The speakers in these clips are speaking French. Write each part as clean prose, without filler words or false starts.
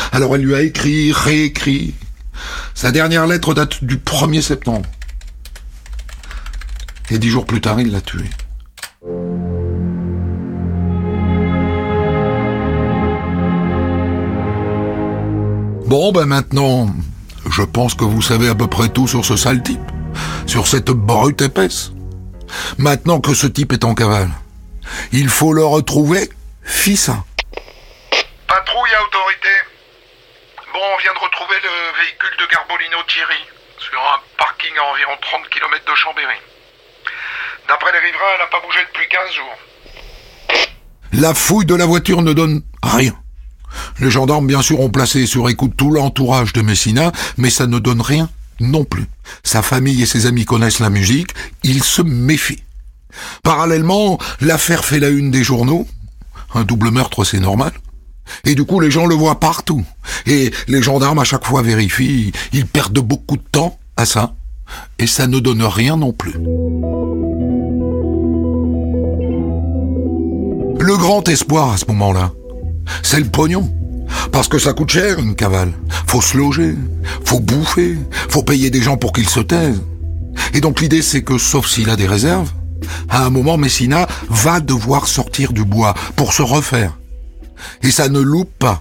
Alors elle lui a écrit, réécrit. Sa dernière lettre date du 1er septembre. Et 10 jours plus tard, il l'a tuée. Bon, maintenant, je pense que vous savez à peu près tout sur ce sale type, sur cette brute épaisse. Maintenant que ce type est en cavale, il faut le retrouver, fissa. Patrouille à autorité. Bon, on vient de retrouver le véhicule de Garbolino Thierry sur un parking à environ 30 km de Chambéry. D'après les riverains, elle n'a pas bougé depuis 15 jours. La fouille de la voiture ne donne rien. Les gendarmes, bien sûr, ont placé sur écoute tout l'entourage de Messina, mais ça ne donne rien non plus. Sa famille et ses amis connaissent la musique, ils se méfient. Parallèlement, l'affaire fait la une des journaux. Un double meurtre, c'est normal. Et du coup, les gens le voient partout. Et les gendarmes, à chaque fois, vérifient. Ils perdent beaucoup de temps à ça. Et ça ne donne rien non plus. Le grand espoir à ce moment-là, c'est le pognon. Parce que ça coûte cher, une cavale. Faut se loger, faut bouffer, faut payer des gens pour qu'ils se taisent. Et donc l'idée, c'est que, sauf s'il a des réserves, à un moment, Messina va devoir sortir du bois pour se refaire. Et ça ne loupe pas.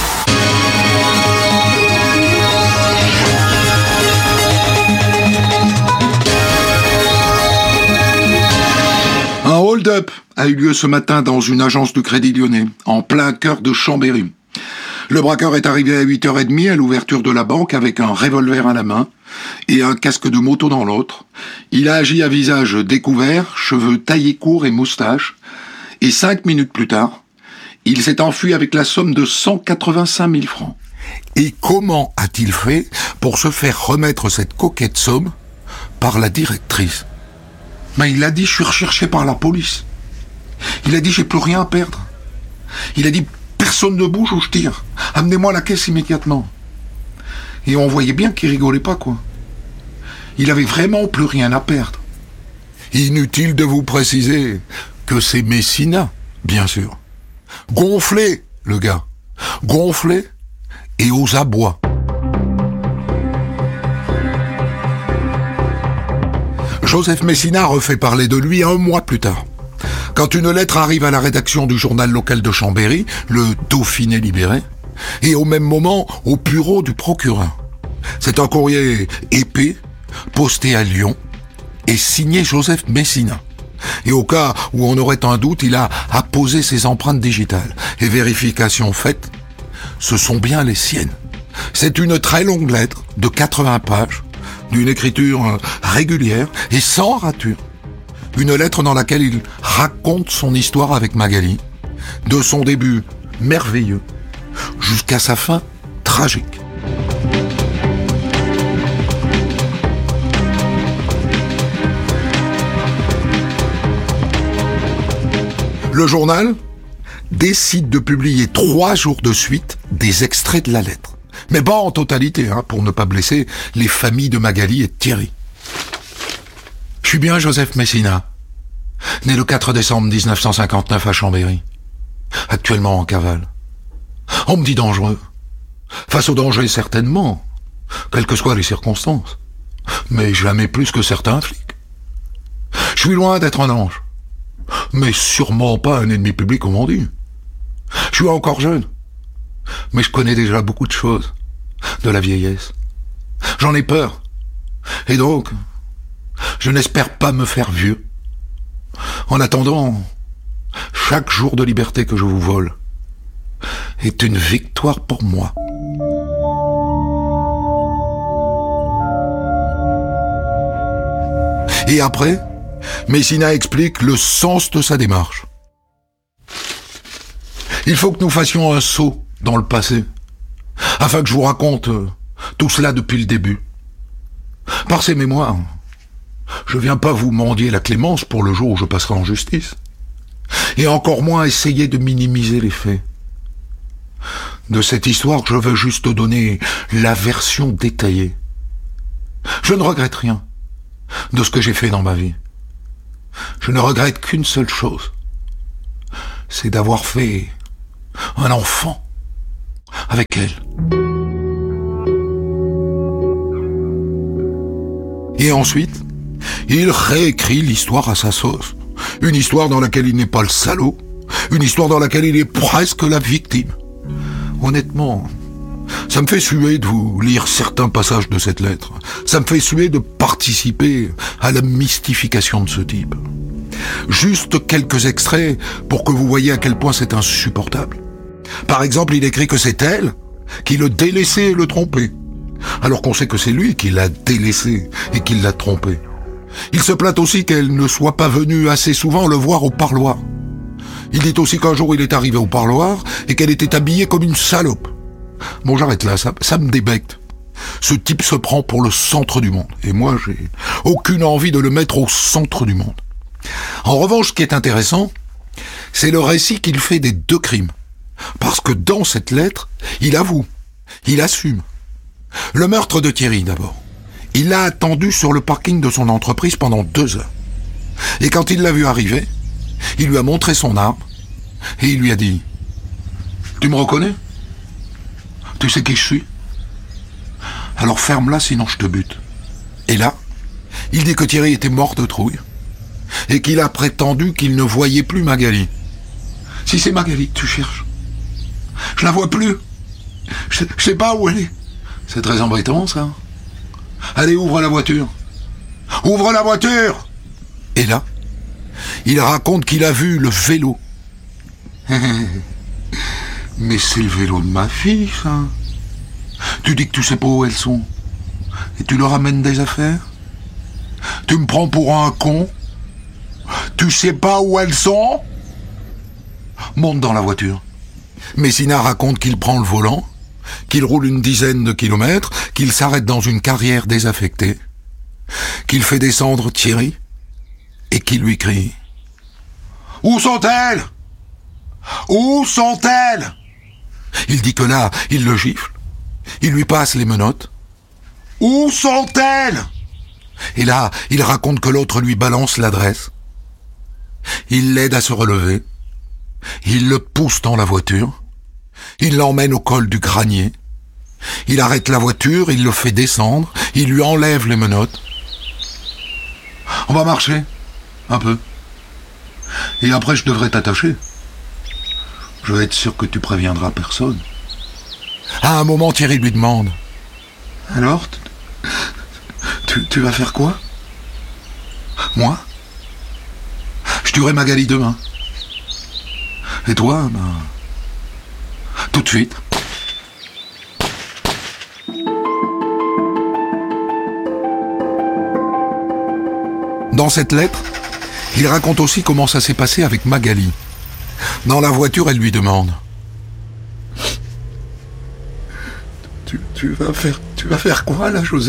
Un hold-up a eu lieu ce matin dans une agence du Crédit Lyonnais, en plein cœur de Chambéry. Le braqueur est arrivé à 8h30 à l'ouverture de la banque avec un revolver à la main et un casque de moto dans l'autre. Il a agi à visage découvert, cheveux taillés courts et moustache. Et 5 minutes plus tard, il s'est enfui avec la somme de 185 000 francs. Et comment a-t-il fait pour se faire remettre cette coquette somme par la directrice ? Mais il a dit, je suis recherché par la police. Il a dit, j'ai plus rien à perdre. Il a dit, personne ne bouge ou je tire. Amenez-moi la caisse immédiatement. Et on voyait bien qu'il rigolait pas, quoi. Il avait vraiment plus rien à perdre. Inutile de vous préciser que c'est Messina, bien sûr. Gonflé, le gars. Gonflé et aux abois. Joseph Messina refait parler de lui 1 mois plus tard. Quand une lettre arrive à la rédaction du journal local de Chambéry, le Dauphiné Libéré, et au même moment au bureau du procureur. C'est un courrier épais, posté à Lyon, et signé Joseph Messina. Et au cas où on aurait un doute, il a apposé ses empreintes digitales. Et vérification faite, ce sont bien les siennes. C'est une très longue lettre de 80 pages, d'une écriture régulière et sans rature. Une lettre dans laquelle il raconte son histoire avec Magali, de son début merveilleux jusqu'à sa fin tragique. Le journal décide de publier 3 jours de suite des extraits de la lettre. Mais pas en totalité, pour ne pas blesser les familles de Magali et de Thierry. Je suis bien Joseph Messina, né le 4 décembre 1959 à Chambéry, actuellement en cavale. On me dit dangereux. Face au danger, certainement, quelles que soient les circonstances, mais jamais plus que certains flics. Je suis loin d'être un ange, mais sûrement pas un ennemi public comme on dit. Je suis encore jeune, mais je connais déjà beaucoup de choses de la vieillesse. J'en ai peur, et donc, je n'espère pas me faire vieux. En attendant, chaque jour de liberté que je vous vole est une victoire pour moi. Et après, Messina explique le sens de sa démarche. Il faut que nous fassions un saut dans le passé, afin que je vous raconte tout cela depuis le début. Par ces mémoires, je viens pas vous mendier la clémence pour le jour où je passerai en justice, et encore moins essayer de minimiser les faits. De cette histoire, je veux juste donner la version détaillée. Je ne regrette rien de ce que j'ai fait dans ma vie. Je ne regrette qu'une seule chose, c'est d'avoir fait un enfant avec elle. Et ensuite, il réécrit l'histoire à sa sauce. Une histoire dans laquelle il n'est pas le salaud. Une histoire dans laquelle il est presque la victime. Honnêtement, ça me fait suer de vous lire certains passages de cette lettre. Ça me fait suer de participer à la mystification de ce type. Juste quelques extraits pour que vous voyez à quel point c'est insupportable. Par exemple, il écrit que c'est elle qui le délaissait et le trompait, alors qu'on sait que c'est lui qui l'a délaissé et qui l'a trompé. Il se plaint aussi qu'elle ne soit pas venue assez souvent le voir au parloir. Il dit aussi qu'un jour il est arrivé au parloir et qu'elle était habillée comme une salope. Bon, j'arrête là, ça me débecte. Ce type se prend pour le centre du monde, et moi j'ai aucune envie de le mettre au centre du monde. En revanche, ce qui est intéressant, c'est le récit qu'il fait des deux crimes. Parce que dans cette lettre, il avoue, il assume. Le meurtre de Thierry d'abord. Il l'a attendu sur le parking de son entreprise pendant 2 heures. Et quand il l'a vu arriver, il lui a montré son arme et il lui a dit « Tu me reconnais ? Tu sais qui je suis ? Alors ferme-la sinon je te bute. » Et là, il dit que Thierry était mort de trouille et qu'il a prétendu qu'il ne voyait plus Magali. « Si c'est Magali que tu cherches, je la vois plus. Je sais pas où elle est. » C'est très embêtant, ça. Allez, ouvre la voiture. Ouvre la voiture! Et là, il raconte qu'il a vu le vélo. Mais c'est le vélo de ma fille, ça. Tu dis que tu sais pas où elles sont. Et tu leur amènes des affaires? Tu me prends pour un con? Tu sais pas où elles sont? Monte dans la voiture. Messina raconte qu'il prend le volant, qu'il roule une dizaine de kilomètres, qu'il s'arrête dans une carrière désaffectée, qu'il fait descendre Thierry et qu'il lui crie « Où sont-elles ? Où sont-elles ?» Il dit que là, il le gifle, il lui passe les menottes. « Où sont-elles ?» Et là, il raconte que l'autre lui balance l'adresse. Il l'aide à se relever, il le pousse dans la voiture, il l'emmène au col du Granier, il arrête la voiture, il le fait descendre, il lui enlève les menottes. On va marcher, un peu. Et après, je devrais t'attacher. Je vais être sûr que tu préviendras personne. À un moment, Thierry lui demande « Alors, tu vas faire quoi ? Moi ? Je tuerai Magali demain. Et toi, tout de suite. » Dans cette lettre, il raconte aussi comment ça s'est passé avec Magali. Dans la voiture, elle lui demande tu vas faire quoi là, José ?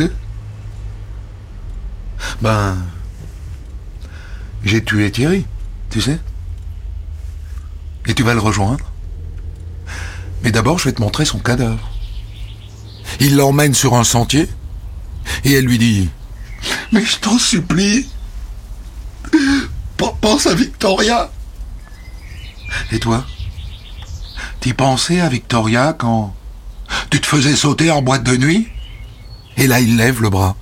J'ai tué Thierry, tu sais. Et tu vas le rejoindre. Mais d'abord, je vais te montrer son cadavre. Il l'emmène sur un sentier et elle lui dit « Mais je t'en supplie, pense à Victoria. » Et toi, t'y pensais à Victoria quand tu te faisais sauter en boîte de nuit ? Et là, il lève le bras.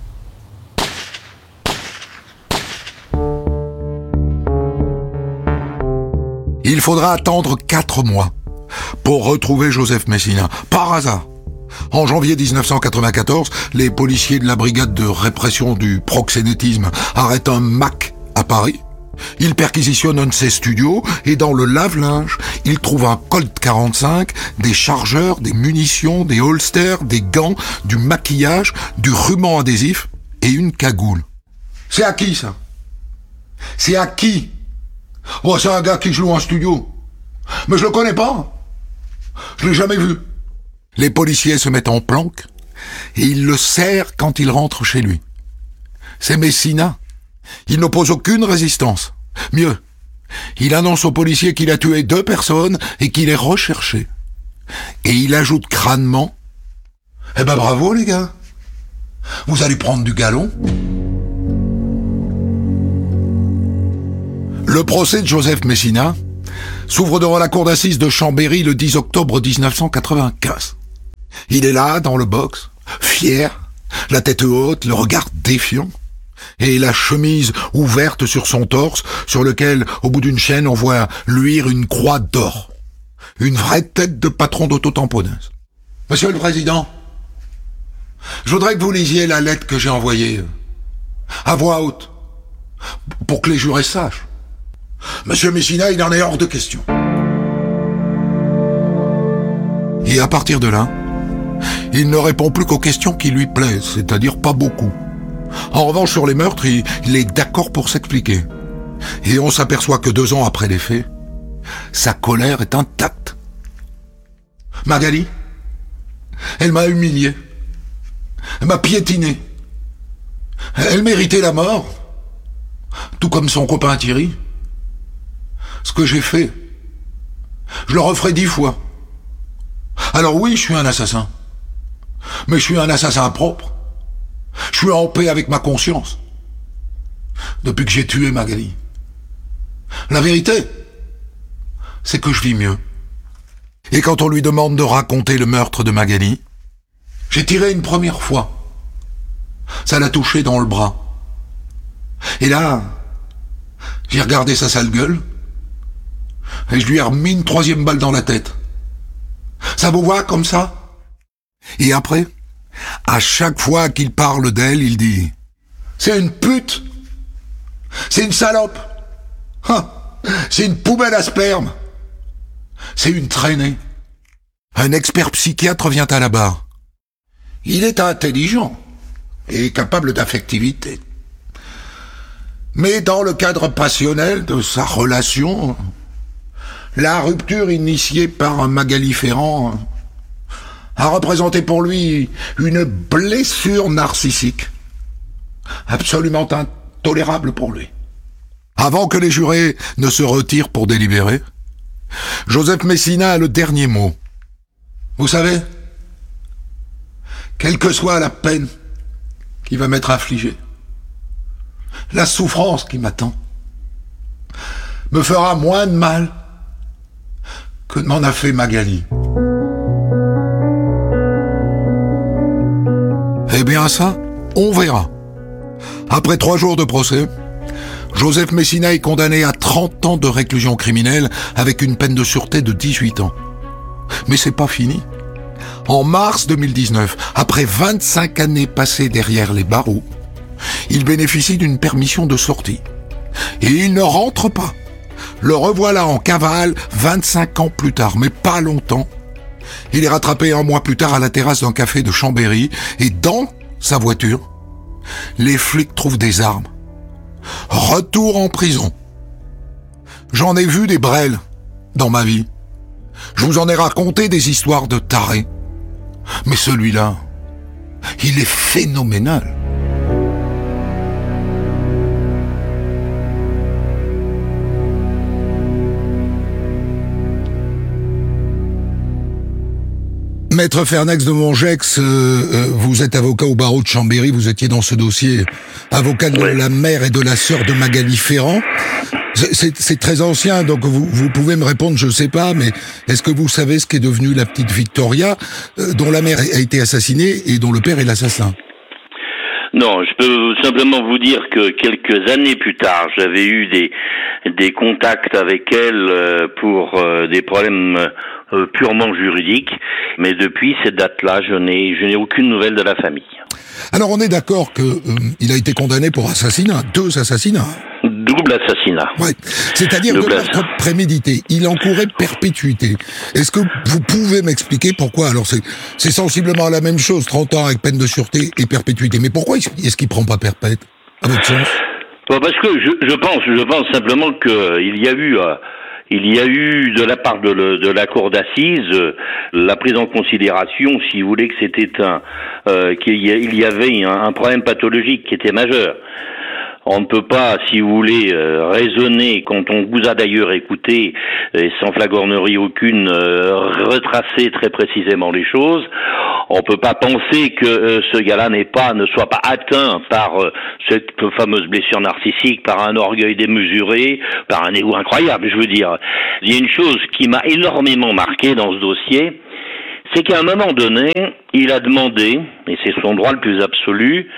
Il faudra attendre 4 mois pour retrouver Joseph Messina, par hasard. En janvier 1994, les policiers de la brigade de répression du proxénétisme arrêtent un Mac à Paris. Ils perquisitionnent un de ses studios et dans le lave-linge, ils trouvent un Colt 45, des chargeurs, des munitions, des holsters, des gants, du maquillage, du ruban adhésif et une cagoule. C'est à qui ça ? C'est à qui ? Oh, c'est un gars qui joue en studio. Mais je le connais pas. Je l'ai jamais vu. Les policiers se mettent en planque et ils le serrent quand il rentre chez lui. C'est Messina. Il n'oppose aucune résistance. Mieux, il annonce aux policiers qu'il a tué 2 personnes et qu'il est recherché. Et il ajoute crânement « Eh ben bravo les gars, vous allez prendre du galon ». Le procès de Joseph Messina s'ouvre devant la cour d'assises de Chambéry le 10 octobre 1995. Il est là, dans le box, fier, la tête haute, le regard défiant. et la chemise ouverte sur son torse, sur lequel, au bout d'une chaîne, on voit luire une croix d'or. Une vraie tête de patron d'auto-tamponneuse. Monsieur le Président, je voudrais que vous lisiez la lettre que j'ai envoyée, à voix haute, pour que les jurés sachent. Monsieur Messina, il en est hors de question. Et à partir de là, il ne répond plus qu'aux questions qui lui plaisent, c'est-à-dire pas beaucoup. En revanche, sur les meurtres, il est d'accord pour s'expliquer. Et on s'aperçoit que 2 ans après les faits, sa colère est intacte. Magali, elle m'a humilié. Elle m'a piétiné. Elle méritait la mort, tout comme son copain Thierry. Ce que j'ai fait, je le referai 10 fois. Alors oui, je suis un assassin. Mais je suis un assassin propre. Je suis en paix avec ma conscience. Depuis que j'ai tué Magali. La vérité, c'est que je vis mieux. Et quand on lui demande de raconter le meurtre de Magali, j'ai tiré une première fois. Ça l'a touché dans le bras. Et là, j'ai regardé sa sale gueule, et je lui ai remis une 3e balle dans la tête. Ça vous voit comme ça? Et après, à chaque fois qu'il parle d'elle, il dit « C'est une pute! C'est une salope! C'est une poubelle à sperme! C'est une traînée! » Un expert psychiatre vient à la barre. Il est intelligent et capable d'affectivité. Mais dans le cadre passionnel de sa relation, la rupture initiée par Magali Ferrand a représenté pour lui une blessure narcissique, absolument intolérable pour lui. Avant que les jurés ne se retirent pour délibérer, Joseph Messina a le dernier mot. Vous savez, quelle que soit la peine qui va m'être infligée, la souffrance qui m'attend me fera moins de mal que m'en a fait Magali. Eh bien ça, on verra. Après 3 jours de procès, Joseph Messina est condamné à 30 ans de réclusion criminelle avec une peine de sûreté de 18 ans. Mais c'est pas fini. En mars 2019, après 25 années passées derrière les barreaux, il bénéficie d'une permission de sortie. Et il ne rentre pas. Le revoilà en cavale 25 ans plus tard, mais pas longtemps. Il est rattrapé 1 mois plus tard à la terrasse d'un café de Chambéry et dans sa voiture, les flics trouvent des armes. Retour en prison. J'en ai vu des brels dans ma vie. Je vous en ai raconté des histoires de tarés. Mais celui-là, il est phénoménal. Maître Fernax de Mongex, vous êtes avocat au barreau de Chambéry, vous étiez dans ce dossier avocat de la mère et de la sœur de Magali Ferrand. C'est très ancien, donc vous pouvez me répondre, je sais pas, mais est-ce que vous savez ce qu'est devenue la petite Victoria, dont la mère a été assassinée et dont le père est l'assassin? Non, je peux simplement vous dire que quelques années plus tard, j'avais eu des contacts avec elle pour des problèmes purement juridiques, mais depuis cette date-là, je n'ai aucune nouvelle de la famille. Alors on est d'accord que il a été condamné pour assassinat, 2 assassinats. Double assassinat. Ouais, c'est-à-dire de meurtre prémédité. Il encourait perpétuité. Est-ce que vous pouvez m'expliquer pourquoi? Alors c'est sensiblement la même chose, 30 ans avec peine de sûreté et perpétuité. Mais pourquoi est-ce qu'il prend pas perpète, à votre sens? Parce que je pense simplement que il y a eu de la part de la cour d'assises la prise en considération, si vous voulez, que c'était qu'il y avait un problème pathologique qui était majeur. On ne peut pas, si vous voulez, raisonner, quand on vous a d'ailleurs écouté, et sans flagornerie aucune, retracer très précisément les choses. On peut pas penser que ce gars-là ne soit pas atteint par cette fameuse blessure narcissique, par un orgueil démesuré, par un ego incroyable, je veux dire. Il y a une chose qui m'a énormément marqué dans ce dossier, c'est qu'à un moment donné, il a demandé, et c'est son droit le plus absolu,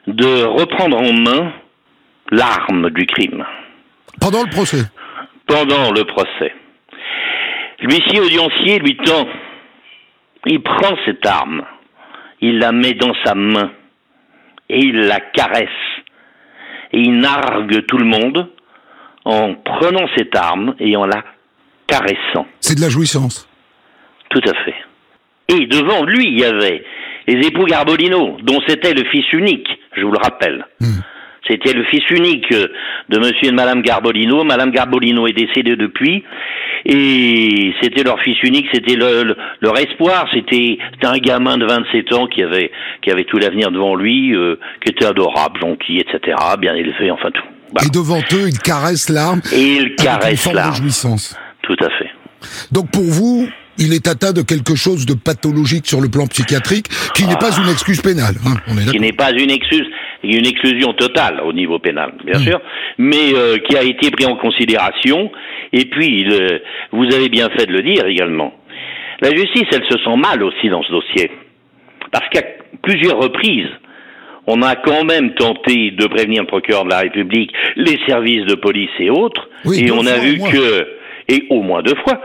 de reprendre en main l'arme du crime. Pendant le procès. Pendant le procès. L'huissier audiencier lui tend. Il prend cette arme, il la met dans sa main et il la caresse. Et il nargue tout le monde en prenant cette arme et en la caressant. C'est de la jouissance. Tout à fait. Et devant lui, il y avait les époux Garbolino, dont c'était le fils unique, je vous le rappelle. C'était le fils unique de monsieur et de madame Garbolino. Madame Garbolino est décédée depuis. Et c'était leur fils unique, c'était leur espoir. C'était un gamin de 27 ans qui avait tout l'avenir devant lui, qui était adorable, gentil, etc., bien élevé, enfin tout. Voilà. Et devant eux, il caresse l'arme. Et il caresse l'arme. De jouissance. Tout à fait. Donc pour vous, il est atteint de quelque chose de pathologique sur le plan psychiatrique, qui n'est pas une excuse pénale. Hein, on est d'accord. Qui n'est pas une exclusion totale au niveau pénal, bien sûr, mais qui a été pris en considération. Et puis, vous avez bien fait de le dire également. La justice, elle se sent mal aussi dans ce dossier. Parce qu'à plusieurs reprises, on a quand même tenté de prévenir le procureur de la République, les services de police et autres, et on a vu et au moins 2 fois,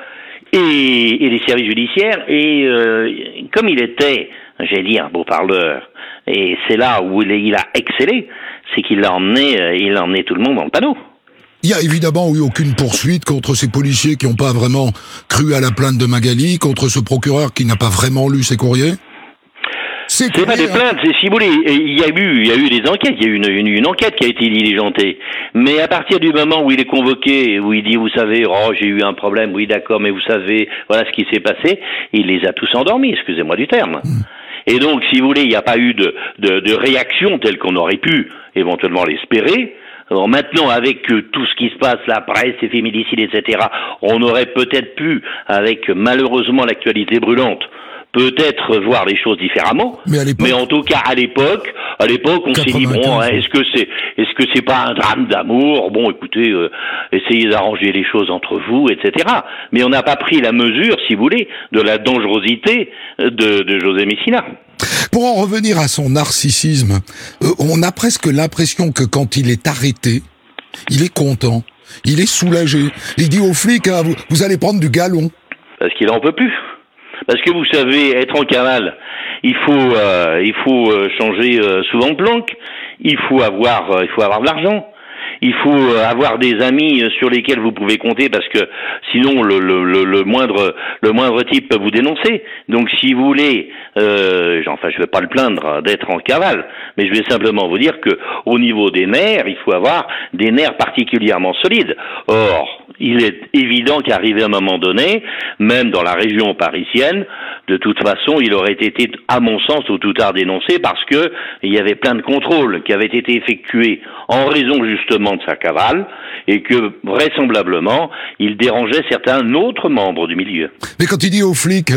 et les services judiciaires, et comme il était, j'allais dire, un beau parleur, et c'est là où il a excellé, c'est qu'il a emmené tout le monde dans le panneau. Il y a évidemment eu aucune poursuite contre ces policiers qui n'ont pas vraiment cru à la plainte de Magali, contre ce procureur qui n'a pas vraiment lu ses courriers. C'est pas des plaintes, c'est si vous voulez. Il y a eu des enquêtes, il y a eu une enquête qui a été diligentée. Mais à partir du moment où il est convoqué, où il dit, vous savez, j'ai eu un problème, oui d'accord, mais vous savez, voilà ce qui s'est passé, il les a tous endormis, excusez-moi du terme. Et donc, si vous voulez, il n'y a pas eu de réaction telle qu'on aurait pu éventuellement l'espérer. Alors maintenant, avec tout ce qui se passe, la presse, les féminicides, etc., on aurait peut-être pu, avec malheureusement l'actualité brûlante, peut-être voir les choses différemment. Mais en tout cas, à l'époque, on s'est dit, bon, est-ce que c'est pas un drame d'amour? Bon, écoutez, essayez d'arranger les choses entre vous, etc. Mais on n'a pas pris la mesure, si vous voulez, de la dangerosité de José Messina. Pour en revenir à son narcissisme, on a presque l'impression que quand il est arrêté, il est content, il est soulagé. Il dit aux flics, hein, vous allez prendre du galon. Parce qu'il en peut plus. Parce que vous savez, être en cavale, il faut changer souvent de planque. Il faut avoir de l'argent. Il faut avoir des amis sur lesquels vous pouvez compter parce que sinon le moindre type peut vous dénoncer. Donc si vous voulez, je vais pas le plaindre d'être en cavale, mais je vais simplement vous dire que au niveau des nerfs, il faut avoir des nerfs particulièrement solides. Or, il est évident qu'arrivé à un moment donné, même dans la région parisienne, de toute façon, il aurait été, à mon sens, au tout tard dénoncé parce que il y avait plein de contrôles qui avaient été effectués en raison justement de sa cavale et que vraisemblablement, il dérangeait certains autres membres du milieu. Mais quand il dit aux flics,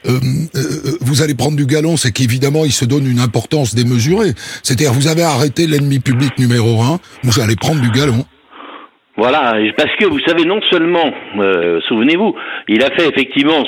vous allez prendre du galon, c'est qu'évidemment, il se donne une importance démesurée. C'est-à-dire, vous avez arrêté l'ennemi public numéro 1, vous allez prendre du galon. Voilà, parce que vous savez, non seulement, souvenez-vous, il a fait effectivement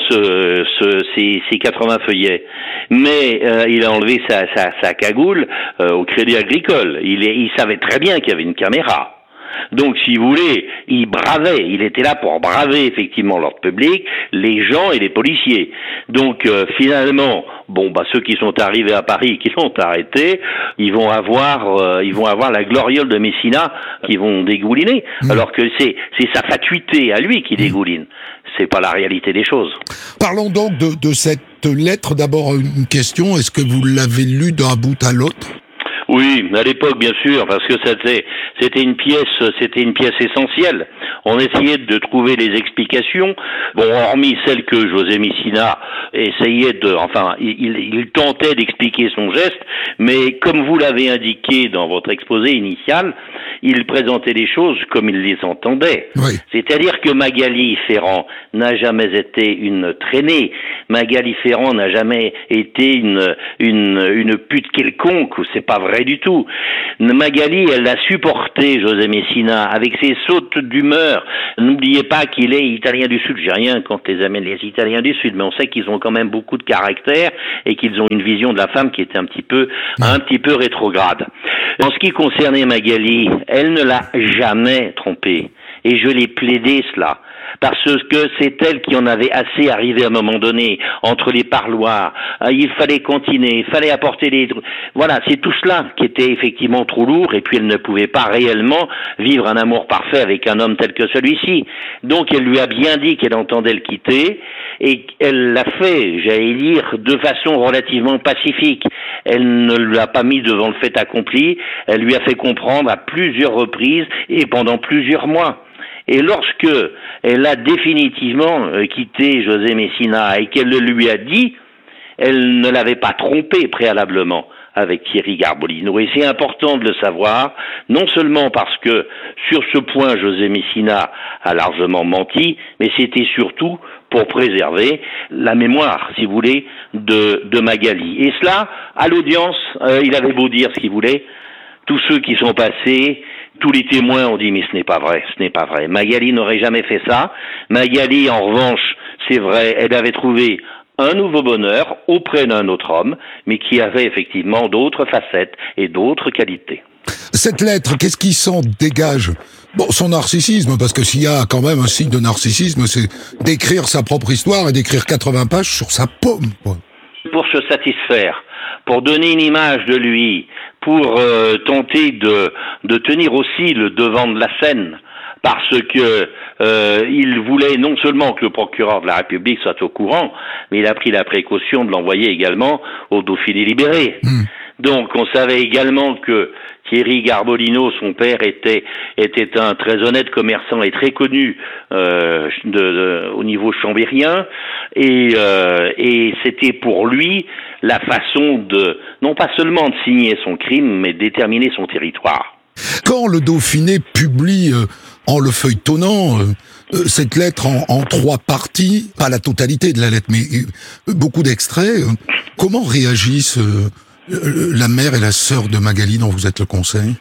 ces 80 feuillets, mais il a enlevé sa cagoule au Crédit Agricole. Il savait très bien qu'il y avait une caméra. Donc, si vous voulez, il était là pour braver effectivement l'ordre public, les gens et les policiers. Donc, finalement, ceux qui sont arrivés à Paris, qui l'ont arrêté, ils vont avoir la gloriole de Messina qui vont dégouliner, alors que c'est sa fatuité à lui qui dégouline. C'est pas la réalité des choses. Parlons donc de cette lettre. D'abord, une question. Est-ce que vous l'avez lue d'un bout à l'autre? Oui, à l'époque, bien sûr, parce que c'était une pièce essentielle. On essayait de trouver les explications. Bon, hormis celle que José Messina essayait il tentait d'expliquer son geste, mais comme vous l'avez indiqué dans votre exposé initial, il présentait les choses comme il les entendait. Oui. C'est-à-dire que Magali Ferrand n'a jamais été une traînée. Magali Ferrand n'a jamais été une pute quelconque, c'est pas vrai libéré du tout. Magali, elle l'a supporté, José Messina, avec ses sautes d'humeur. N'oubliez pas qu'il est italien du Sud. J'ai rien contre les Italiens du Sud, mais on sait qu'ils ont quand même beaucoup de caractère et qu'ils ont une vision de la femme qui était un petit peu rétrograde. En ce qui concernait Magali, elle ne l'a jamais trompé. Et je l'ai plaidé cela. Parce que c'est elle qui en avait assez arrivé à un moment donné, entre les parloirs. Il fallait continuer, il fallait apporter les... Voilà, c'est tout cela qui était effectivement trop lourd, et puis elle ne pouvait pas réellement vivre un amour parfait avec un homme tel que celui-ci. Donc elle lui a bien dit qu'elle entendait le quitter, et elle l'a fait, j'allais dire, de façon relativement pacifique. Elle ne l'a pas mis devant le fait accompli, elle lui a fait comprendre à plusieurs reprises, et pendant plusieurs mois. Et lorsque elle a définitivement quitté José Messina et qu'elle le lui a dit, elle ne l'avait pas trompé préalablement avec Thierry Garbolino. Et c'est important de le savoir, non seulement parce que sur ce point José Messina a largement menti, mais c'était surtout pour préserver la mémoire, si vous voulez, de Magali. Et cela, à l'audience, il avait beau dire ce qu'il voulait, tous ceux qui sont passés, tous les témoins ont dit, mais ce n'est pas vrai, ce n'est pas vrai. Magali n'aurait jamais fait ça. Magali, en revanche, c'est vrai, elle avait trouvé un nouveau bonheur auprès d'un autre homme, mais qui avait effectivement d'autres facettes et d'autres qualités. Cette lettre, qu'est-ce qui s'en dégage ? Bon, son narcissisme, parce que s'il y a quand même un signe de narcissisme, c'est d'écrire sa propre histoire et d'écrire 80 pages sur sa paume, quoi. Pour se satisfaire, pour donner une image de lui, pour tenter de tenir aussi le devant de la scène, parce que il voulait non seulement que le procureur de la République soit au courant, mais il a pris la précaution de l'envoyer également au Dauphiné libéré. Donc on savait également que Thierry Garbolino, son père, était un très honnête commerçant et très connu au niveau chambérien, et c'était pour lui la façon de, non pas seulement de signer son crime, mais de déterminer son territoire. Quand le Dauphiné publie, en le feuilletonnant, cette lettre en 3 parties, pas la totalité de la lettre, mais beaucoup d'extraits, comment réagissent la mère et la sœur de Magali dont vous êtes le conseil?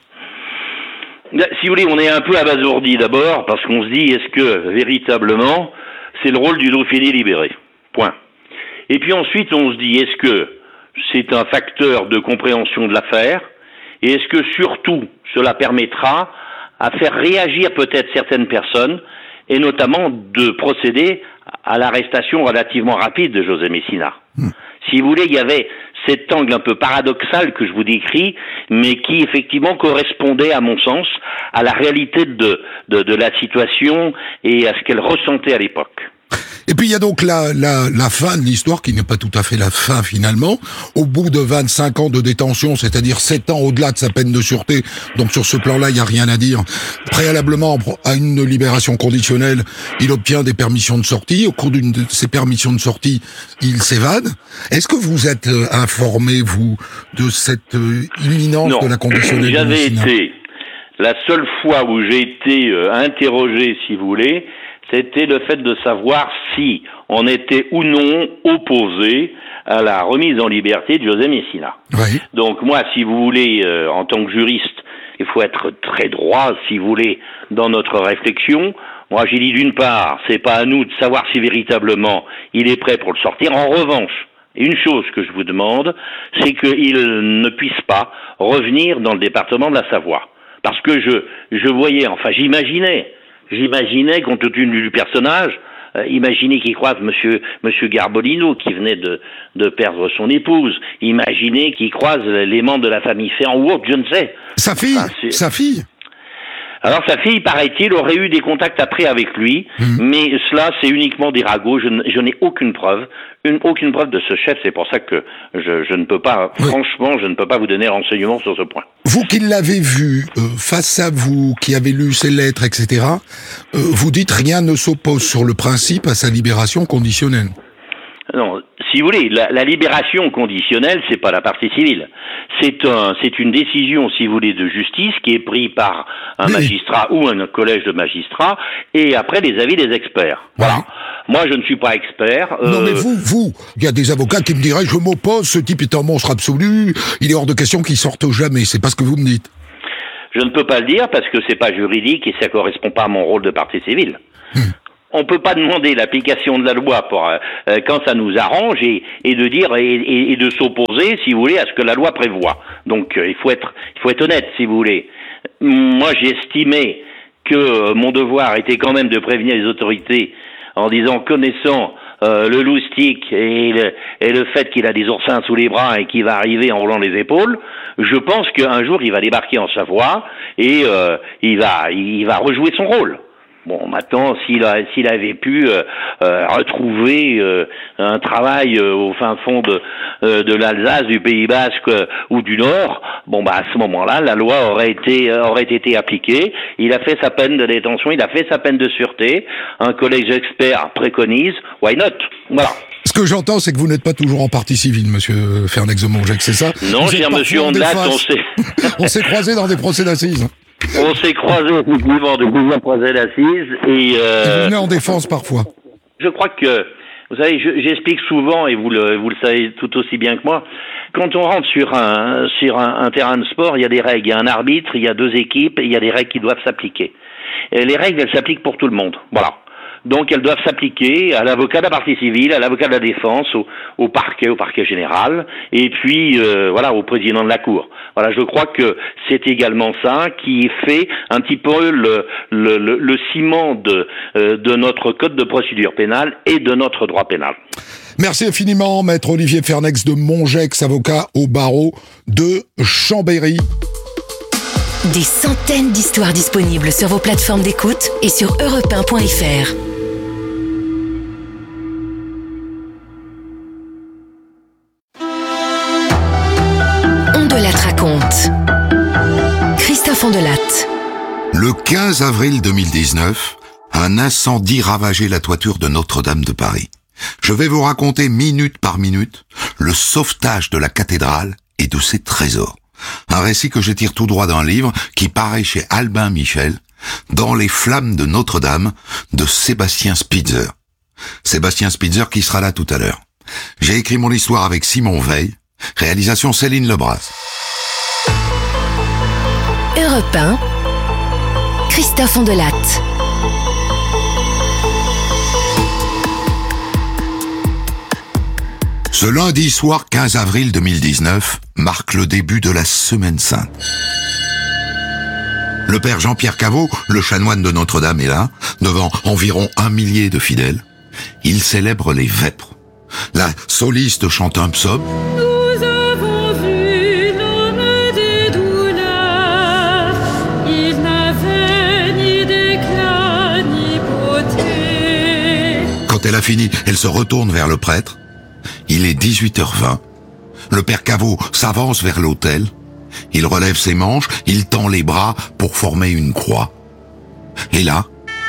Si vous voulez, on est un peu abasourdi d'abord, parce qu'on se dit, est-ce que véritablement c'est le rôle du Dauphiné libéré? Point. Et puis ensuite on se dit, est-ce que c'est un facteur de compréhension de l'affaire? Et est-ce que surtout cela permettra à faire réagir peut-être certaines personnes, et notamment de procéder à l'arrestation relativement rapide de José Messina? Si vous voulez, il y avait cet angle un peu paradoxal que je vous décris, mais qui effectivement correspondait, à mon sens, à la réalité de la situation et à ce qu'elle ressentait à l'époque. Et puis il y a donc la fin de l'histoire, qui n'est pas tout à fait la fin finalement. Au bout de 25 ans de détention, c'est-à-dire 7 ans au-delà de sa peine de sûreté, donc sur ce plan-là, il n'y a rien à dire. Préalablement à une libération conditionnelle, il obtient des permissions de sortie. Au cours d'une de ces permissions de sortie, il s'évade. Est-ce que vous êtes informé, vous, de cette imminence de la conditionnelle? J'avais été, la seule fois où j'ai été interrogé, si vous voulez, c'était le fait de savoir si on était ou non opposé à la remise en liberté de José Messina. Oui. Donc moi, si vous voulez, en tant que juriste, il faut être très droit, si vous voulez, dans notre réflexion. Moi, j'ai dit d'une part, c'est pas à nous de savoir si véritablement il est prêt pour le sortir. En revanche, une chose que je vous demande, c'est qu'il ne puisse pas revenir dans le département de la Savoie. Parce que je voyais, enfin j'imaginais, compte tenu du personnage, imaginez qu'il croise monsieur Garbolino, qui venait de perdre son épouse. Imaginez qu'il croise les membres de la famille Ferrand ou autre, je ne sais. Sa fille. Alors sa fille, paraît-il, aurait eu des contacts après avec lui, mais cela, c'est uniquement des ragots. Je n'ai aucune preuve de ce chef. C'est pour ça que je ne peux pas, franchement, je ne peux pas vous donner renseignement sur ce point. Vous qui l'avez vu face à vous, qui avez lu ses lettres, etc., vous dites rien ne s'oppose sur le principe à sa libération conditionnelle. Non, si vous voulez, la libération conditionnelle, c'est pas la partie civile. C'est une décision, si vous voulez, de justice qui est prise par un magistrat ou un collège de magistrats et après les avis des experts. Voilà. Moi, je ne suis pas expert. Non, mais vous, il y a des avocats qui me diraient, je m'oppose, ce type est un monstre absolu, il est hors de question qu'il sorte jamais. C'est pas ce que vous me dites. Je ne peux pas le dire parce que c'est pas juridique et ça correspond pas à mon rôle de partie civile. On peut pas demander l'application de la loi pour quand ça nous arrange et de dire et de s'opposer, si vous voulez, à ce que la loi prévoit. Donc il faut être honnête, si vous voulez. Moi, j'ai estimé que mon devoir était quand même de prévenir les autorités en disant, connaissant le loustic et le fait qu'il a des oursins sous les bras et qu'il va arriver en roulant les épaules, je pense qu'un jour il va débarquer en Savoie et il va rejouer son rôle. Bon, maintenant, s'il avait pu retrouver un travail au fin fond de l'Alsace, du Pays Basque ou du Nord, bon bah à ce moment-là, la loi aurait été appliquée. Il a fait sa peine de détention, il a fait sa peine de sûreté. Un collège d'experts préconise, why not? Voilà. Ce que j'entends, c'est que vous n'êtes pas toujours en partie civile, monsieur Fernex de Montgeac, c'est ça? Non, cher monsieur Ondelat, on s'est croisés dans des procès d'assises. On s'est croisés effectivement de plusieurs procès d'assises et vous venez en défense parfois. Je crois que, vous savez, j'explique souvent et vous le savez tout aussi bien que moi. Quand on rentre sur un terrain de sport, il y a des règles, il y a un arbitre, il y a deux équipes, et il y a des règles qui doivent s'appliquer. Et les règles, elles s'appliquent pour tout le monde. Voilà. Donc elles doivent s'appliquer à l'avocat de la partie civile, à l'avocat de la défense, au parquet général, et puis voilà, au président de la cour. Voilà, je crois que c'est également ça qui fait un petit peu le ciment de notre code de procédure pénale et de notre droit pénal. Merci infiniment, maître Olivier Fernex de Montgeac, avocat au barreau de Chambéry. Des centaines d'histoires disponibles sur vos plateformes d'écoute et sur europe1.fr. Ondelat raconte. Christophe Ondelat. Le 15 avril 2019, un incendie ravageait la toiture de Notre-Dame de Paris. Je vais vous raconter minute par minute le sauvetage de la cathédrale et de ses trésors. Un récit que je tire tout droit d'un livre qui paraît chez Albin Michel, Dans les flammes de Notre-Dame, de Sébastien Spitzer. Sébastien Spitzer qui sera là tout à l'heure. J'ai écrit mon histoire avec Simon Veil, réalisation Céline Lebras. Europe 1, Christophe Ondelat. Ce lundi soir 15 avril 2019 marque le début de la Semaine Sainte. Le père Jean-Pierre Caveau, le chanoine de Notre-Dame, est là, devant environ 1 millier de fidèles. Il célèbre les vêpres. La soliste chante un psaume. Nous avons vu l'homme des douleurs, il n'avait ni d'éclat ni beauté. Quand elle a fini, elle se retourne vers le prêtre. Il est 18h20. Le père Caveau s'avance vers l'autel. Il relève ses manches, il tend les bras pour former une croix. Et là,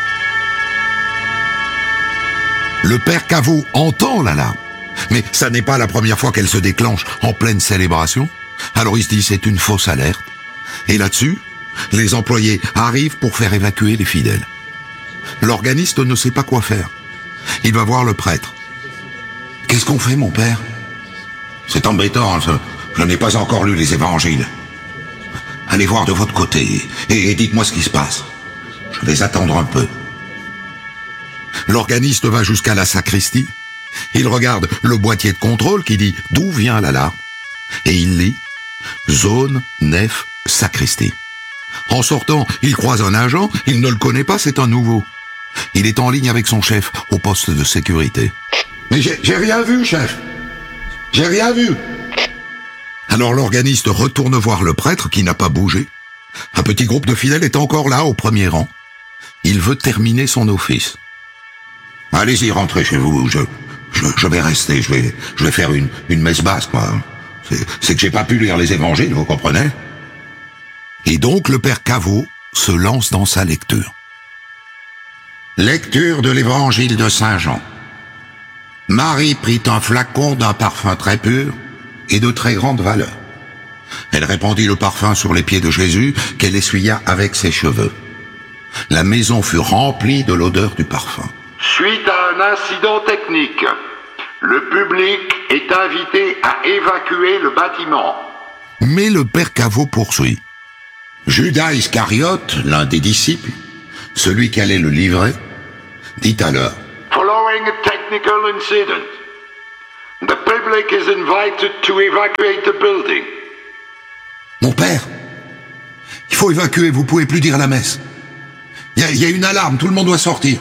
le père Caveau entend l'alarme. Mais ça n'est pas la première fois qu'elle se déclenche en pleine célébration. Alors il se dit c'est une fausse alerte. Et là-dessus, les employés arrivent pour faire évacuer les fidèles. L'organiste ne sait pas quoi faire. Il va voir le prêtre. Qu'est-ce qu'on fait, mon père? C'est embêtant, je n'ai pas encore lu les évangiles. Allez voir de votre côté et dites-moi ce qui se passe. Je vais attendre un peu. L'organiste va jusqu'à la sacristie. Il regarde le boîtier de contrôle qui dit d'où vient l'alarme. Et il lit zone, nef, sacristie. En sortant, il croise un agent, il ne le connaît pas, c'est un nouveau. Il est en ligne avec son chef au poste de sécurité. Mais j'ai rien vu, chef. J'ai rien vu. Alors l'organiste retourne voir le prêtre qui n'a pas bougé. Un petit groupe de fidèles est encore là au premier rang. Il veut terminer son office. Allez-y, rentrez chez vous. Je vais rester. Je vais faire une messe basse, moi. C'est que j'ai pas pu lire les évangiles, vous comprenez? Et donc le père Caveau se lance dans sa lecture. Lecture de l'évangile de Saint Jean. Marie prit un flacon d'un parfum très pur et de très grande valeur. Elle répandit le parfum sur les pieds de Jésus qu'elle essuya avec ses cheveux. La maison fut remplie de l'odeur du parfum. Suite à un incident technique, le public est invité à évacuer le bâtiment. Mais le père Caveau poursuit. Judas Iscariote, l'un des disciples, celui qui allait le livrer, dit alors: Following a technical incident, the public is invited to evacuate the building. Mon père, il faut évacuer, vous pouvez plus dire la messe. Il y a une alarme, tout le monde doit sortir.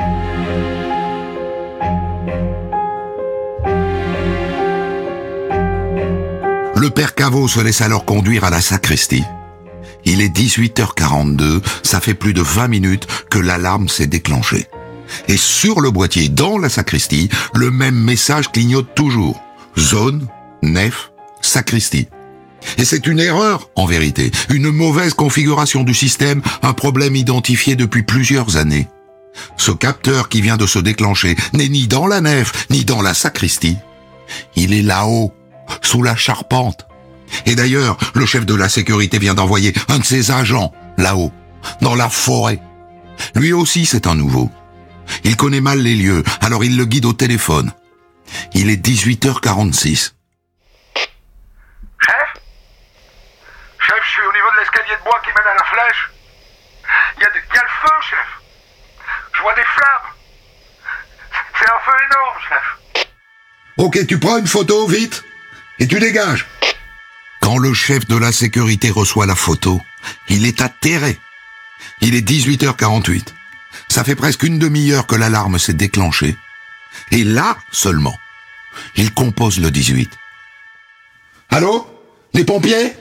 Le père Caveau se laisse alors conduire à la sacristie. Il est 18h42, ça fait plus de 20 minutes que l'alarme s'est déclenchée. Et sur le boîtier, dans la sacristie, le même message clignote toujours. Zone, nef, sacristie. Et c'est une erreur, en vérité, une mauvaise configuration du système, un problème identifié depuis plusieurs années. Ce capteur qui vient de se déclencher n'est ni dans la nef, ni dans la sacristie. Il est là-haut, sous la charpente. Et d'ailleurs, le chef de la sécurité vient d'envoyer un de ses agents, là-haut, dans la forêt. Lui aussi, c'est un nouveau. Il connaît mal les lieux, alors il le guide au téléphone. Il est 18h46. Chef, je suis au niveau de l'escalier de bois qui mène à la flèche. Il y a le feu, chef. Je vois des flammes. C'est un feu énorme, chef. Ok, tu prends une photo, vite, et tu dégages. Quand le chef de la sécurité reçoit la photo, il est atterré. Il est 18h48. Ça fait presque une demi-heure que l'alarme s'est déclenchée. Et là, seulement, il compose le 18. Allô? Les pompiers?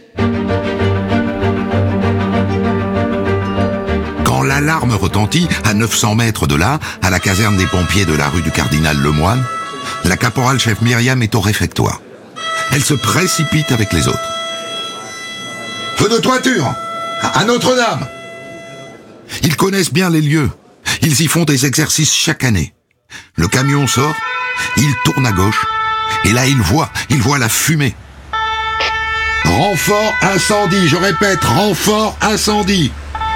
Quand l'alarme retentit à 900 mètres de là, à la caserne des pompiers de la rue du Cardinal Lemoine, la caporal-chef Myriam est au réfectoire. Elle se précipite avec les autres. Feu de toiture, à Notre-Dame. Ils connaissent bien les lieux. Ils y font des exercices chaque année. Le camion sort, il tourne à gauche, et là il voit la fumée. Renfort incendie, je répète, renfort incendie.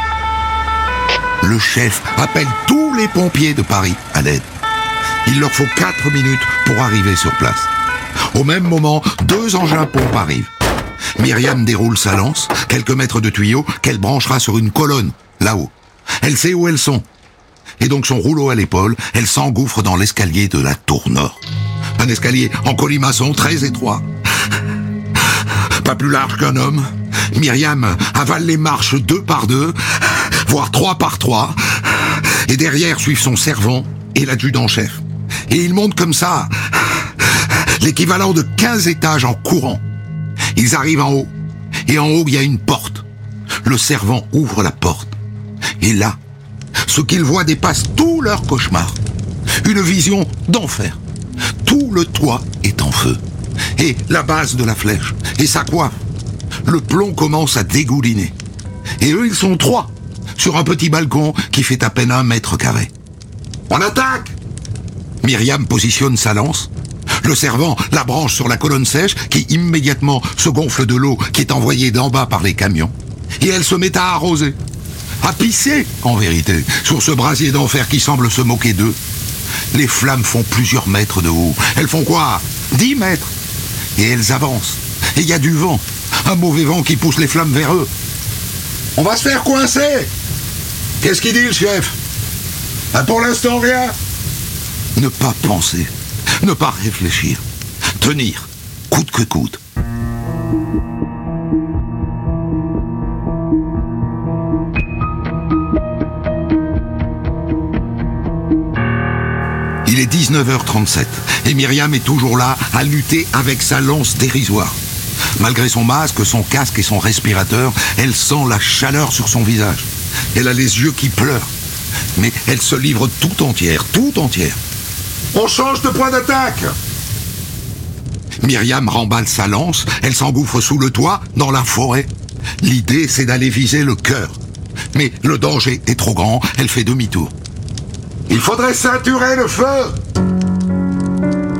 Le chef appelle tous les pompiers de Paris à l'aide. Il leur faut 4 minutes pour arriver sur place. Au même moment, 2 engins pompes arrivent. Myriam déroule sa lance, quelques mètres de tuyaux qu'elle branchera sur une colonne, là-haut. Elle sait où elles sont. Et donc son rouleau à l'épaule, elle s'engouffre dans l'escalier de la tour nord. Un escalier en colimaçon très étroit. Pas plus large qu'un homme. Myriam avale les marches 2 par 2, voire 3 par 3. Et derrière suivent son servant et l'adjudant-chef. Et ils montent comme ça, l'équivalent de 15 étages en courant. Ils arrivent en haut. Et en haut, il y a une porte. Le servant ouvre la porte. Et là, ce qu'ils voient dépasse tout leur cauchemar. Une vision d'enfer. Tout le toit est en feu. Et la base de la flèche. Et sa coiffe. Le plomb commence à dégouliner. Et eux, ils sont 3. Sur un petit balcon qui fait à peine 1 mètre carré. On attaque! Myriam positionne sa lance. Le servant la branche sur la colonne sèche qui immédiatement se gonfle de l'eau qui est envoyée d'en bas par les camions. Et elle se met à arroser. À pisser, en vérité, sur ce brasier d'enfer qui semble se moquer d'eux. Les flammes font plusieurs mètres de haut. Elles font quoi? 10 mètres. Et elles avancent. Et il y a du vent. Un mauvais vent qui pousse les flammes vers eux. On va se faire coincer! Qu'est-ce qu'il dit, le chef? Pour l'instant, rien. Ne pas penser. Ne pas réfléchir. Tenir. Coûte que coûte. Il est 19h37 et Myriam est toujours là à lutter avec sa lance dérisoire. Malgré son masque, son casque et son respirateur, elle sent la chaleur sur son visage. Elle a les yeux qui pleurent. Mais elle se livre tout entière, tout entière. On change de point d'attaque! Myriam remballe sa lance, elle s'engouffre sous le toit, dans la forêt. L'idée, c'est d'aller viser le cœur. Mais le danger est trop grand, elle fait demi-tour. Il faudrait ceinturer le feu!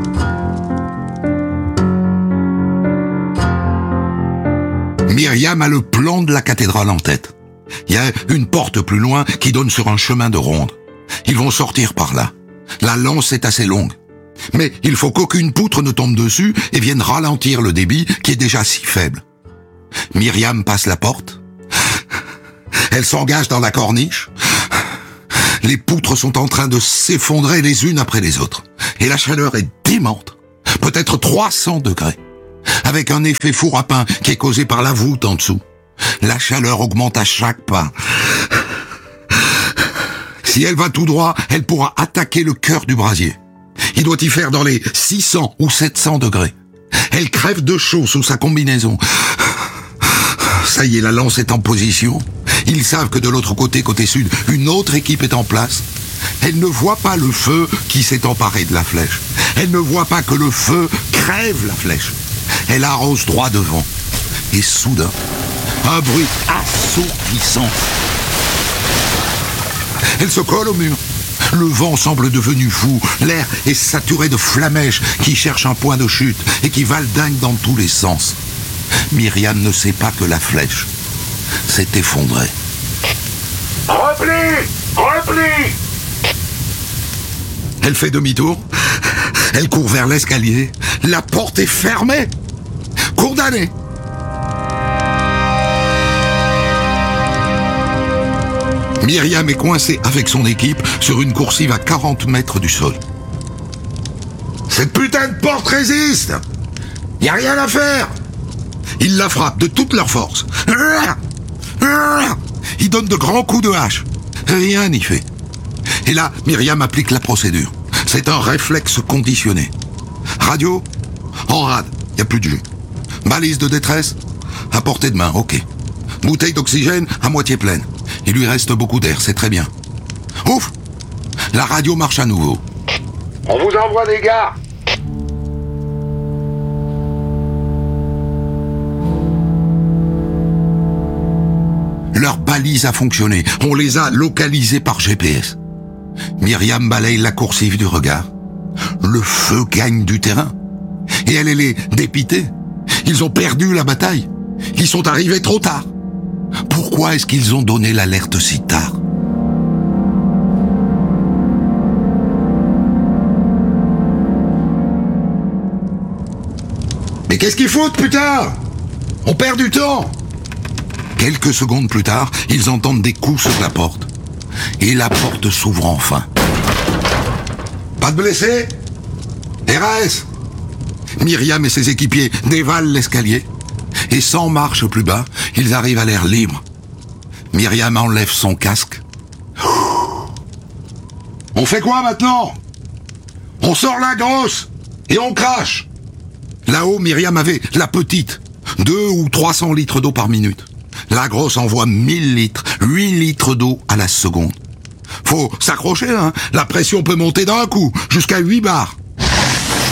Myriam a le plan de la cathédrale en tête. Il y a une porte plus loin qui donne sur un chemin de ronde. Ils vont sortir par là. La lance est assez longue. Mais il faut qu'aucune poutre ne tombe dessus et vienne ralentir le débit qui est déjà si faible. Myriam passe la porte. Elle s'engage dans la corniche. Les poutres sont en train de s'effondrer les unes après les autres. Et la chaleur est démente. Peut-être 300 degrés. Avec un effet four à pain qui est causé par la voûte en dessous. La chaleur augmente à chaque pas. Si elle va tout droit, elle pourra attaquer le cœur du brasier. Il doit y faire dans les 600 ou 700 degrés. Elle crève de chaud sous sa combinaison. Ça y est, la lance est en position. Ils savent que de l'autre côté, côté sud, une autre équipe est en place. Elle ne voit pas le feu qui s'est emparé de la flèche. Elle ne voit pas que le feu crève la flèche. Elle arrose droit devant. Et soudain, un bruit assourdissant. Elle se colle au mur. Le vent semble devenu fou. L'air est saturé de flamèches qui cherchent un point de chute et qui valdinguent dans tous les sens. Myriam ne sait pas que la flèche s'est effondrée. Repli! Repli! Elle fait demi-tour. Elle court vers l'escalier. La porte est fermée. Condamnée. Myriam est coincée avec son équipe sur une coursive à 40 mètres du sol. Cette putain de porte résiste! Y a rien à faire! Ils la frappent de toute leur force. Ils donnent de grands coups de hache. Rien n'y fait. Et là, Myriam applique la procédure. C'est un réflexe conditionné. Radio? En rade, y a plus de jus. Balise de détresse? À portée de main, ok. Bouteille d'oxygène à moitié pleine. Il lui reste beaucoup d'air, c'est très bien. Ouf! La radio marche à nouveau. On vous envoie des gars! Leur balise a fonctionné. On les a localisés par GPS. Myriam balaye la coursive du regard. Le feu gagne du terrain. Et elle est dépitée. Ils ont perdu la bataille. Ils sont arrivés trop tard. Pourquoi est-ce qu'ils ont donné l'alerte si tard? Mais qu'est-ce qu'ils foutent, putain? On perd du temps. Quelques secondes plus tard, ils entendent des coups sur la porte. Et la porte s'ouvre enfin. Pas de blessés? RAS. Myriam et ses équipiers dévalent l'escalier. Et 100 marches plus bas, ils arrivent à l'air libre. Myriam enlève son casque. On fait quoi maintenant? On sort la grosse et on crache. Là-haut, Myriam avait la petite. 2 ou 300 litres d'eau par minute. La grosse envoie 1000 litres, 8 litres d'eau à la seconde. Faut s'accrocher, hein. La pression peut monter d'un coup, jusqu'à 8 bars.